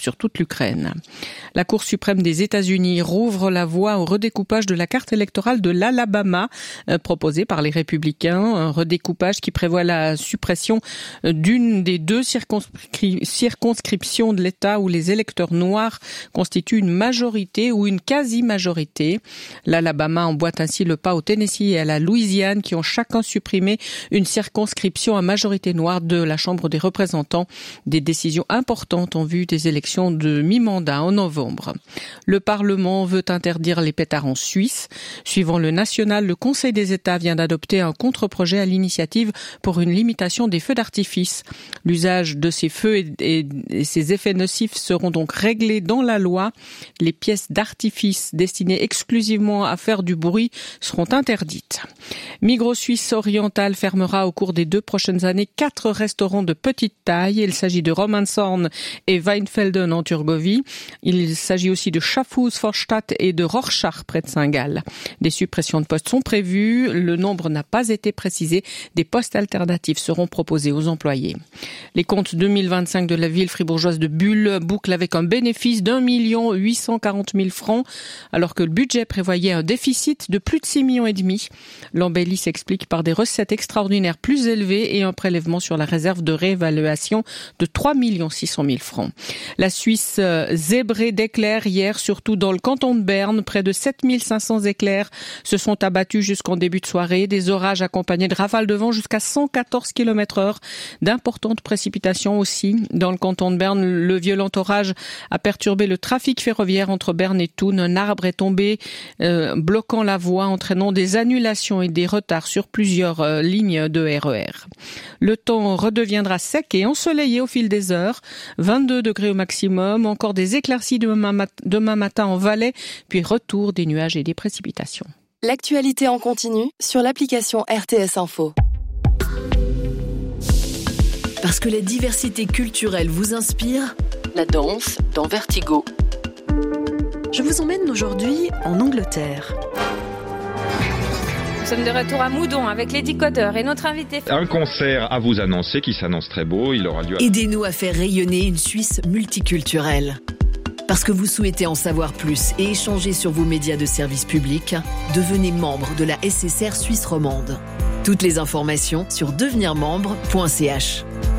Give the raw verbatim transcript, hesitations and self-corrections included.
frappe sur toute l'Ukraine. La Cour suprême des États-Unis rouvre la voie au redécoupage de la carte électorale de l'Alabama euh, proposée par les républicains. Un redécoupage qui prévoit la suppression d'une des deux circonscri- circonscriptions de l'État où les électeurs noirs constituent une majorité ou une quasi-majorité. L'Alabama emboîte ainsi le pas au Tennessee et à la Louisiane qui ont chacun supprimé une circonscription à majorité noire de la Chambre des représentants. Des décisions importantes en vue des élections de mi-mandat en novembre. Le Parlement veut interdire les pétards en Suisse. Suivant le national, le Conseil des États vient d'adopter un contre-projet à l'initiative pour une limitation des feux d'artifice. L'usage de ces feux et, et, et ces effets nocifs seront donc réglés dans la loi. Les pièces d'artifice destinées exclusivement à faire du bruit seront interdites. Migros Suisse orientale fermera au cours des deux prochaines années quatre restaurants de petite taille. Il s'agit de Romanshorn et Weinfelden en Turgovie. Il s'agit aussi de Schaffhouse, Vorstadt et de Rorschach près de Saint-Gall. Des suppressions de postes sont prévues. Le nombre n'a pas été précisé. Des postes alternatifs seront proposés aux employés. Les comptes deux mille vingt-cinq de la ville fribourgeoise de Bulle bouclent avec un bénéfice d'un million huit cent quarante mille francs, alors que le budget prévoyait un déficit de plus de six millions et demi. L'embellie s'explique par des recettes extraordinaires plus élevées et un prélèvement sur la réserve de réévaluation de trois millions six cent mille francs. La Suisse euh, zébrée d'éclairs hier, surtout dans le canton de Berne. Près de sept mille cinq cents éclairs se sont abattus jusqu'en début de soirée. Des orages accompagnés de rafales de vent jusqu'à cent quatorze kilomètres heure. D'importantes précipitations aussi. Dans le canton de Berne, le violent orage a perturbé le trafic ferroviaire entre Berne et Thun. Un arbre est tombé, euh, bloquant la voie, entraînant des annulations et des retards sur plusieurs euh, lignes de R E R. Le temps redeviendra sec et ensoleillé au fil des heures. vingt-deux degrés au maximum. Encore des éclaircies demain, mat- demain matin en Valais, puis retour des nuages et des précipitations. L'actualité en continu sur l'application R T S Info. Parce que la diversité culturelle vous inspire, la danse dans Vertigo. Je vous emmène aujourd'hui en Angleterre. Nous sommes de retour à Moudon avec les décodeurs et notre invité. Un concert à vous annoncer qui s'annonce très beau. Il aura lieu à... Aidez-nous à faire rayonner une Suisse multiculturelle. Parce que vous souhaitez en savoir plus et échanger sur vos médias de service public, devenez membre de la S S R Suisse romande. Toutes les informations sur devenir membre point c h.